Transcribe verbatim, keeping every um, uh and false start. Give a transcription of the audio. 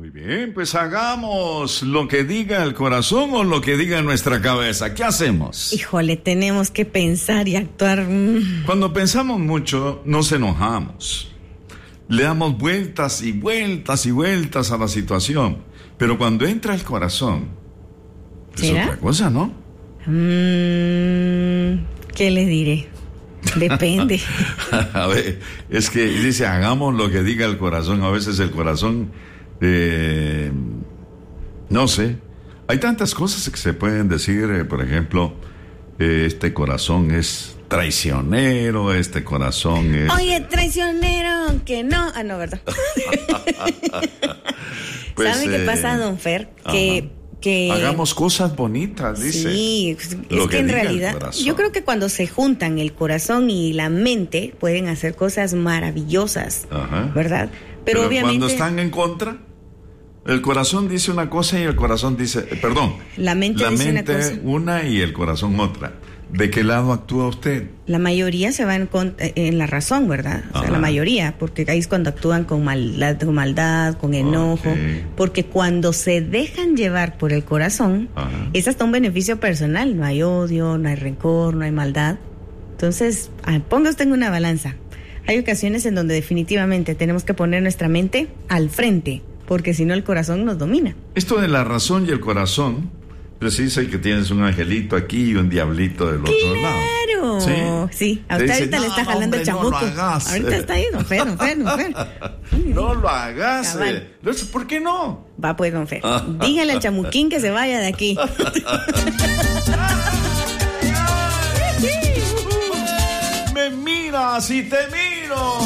Muy bien, pues hagamos lo que diga el corazón o lo que diga nuestra cabeza. ¿Qué hacemos? Híjole, tenemos que pensar y actuar. Cuando pensamos mucho, nos enojamos. Le damos vueltas y vueltas y vueltas a la situación. Pero cuando entra el corazón, ¿será? es otra cosa, ¿no? Mm, ¿Qué le diré? Depende. A ver, es que dice, hagamos lo que diga el corazón. A veces el corazón, eh, no sé. Hay tantas cosas que se pueden decir. Eh, por ejemplo, eh, este corazón es traicionero, este corazón es... Oye, traicionero, que no... Ah, no, ¿verdad? Pues, ¿sabe qué eh, pasa, don Fer? Que... Que, hagamos cosas bonitas, dice. Sí, es Lo que, que en diga el realidad corazón. yo creo que cuando se juntan el corazón y la mente pueden hacer cosas maravillosas, Ajá. ¿verdad? Pero, Pero obviamente cuando están en contra, el corazón dice una cosa y el corazón dice, eh, perdón, la mente la dice mente una cosa. una y el corazón otra. ¿De qué lado actúa usted? La mayoría se va en, con- en la razón, ¿verdad? O sea, Ajá. la mayoría, porque ahí es cuando actúan con maldad, con, maldad, con enojo, Ok. porque cuando se dejan llevar por el corazón, Ajá. es hasta un beneficio personal, no hay odio, no hay rencor, no hay maldad. Entonces, ah, ponga usted en una balanza. Hay ocasiones en donde definitivamente tenemos que poner nuestra mente al frente, porque si no el corazón nos domina. Esto de la razón y el corazón, pues dice que tienes un angelito aquí y un diablito del otro lado. ¡Claro! Sí. Sí, a Te usted dice, ahorita le está "No, jalando el hombre, no lo chamuco. hagas". Ahorita está ahí, don Fer, don Fer, don Fer. No lo hagas. Cabal. eh. No sé, ¿por qué no? Va pues, don Fer. Dígale al chamuquín que se vaya de aquí. Me miras y te miro.